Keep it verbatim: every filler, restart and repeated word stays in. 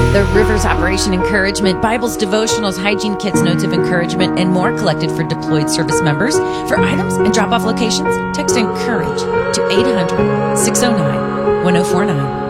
The Rivers Operation Encouragement, Bibles, devotionals, hygiene kits, notes of encouragement, and more collected for deployed service members. For items and drop-off locations, text ENCOURAGE to eight hundred, six oh nine, one oh four nine.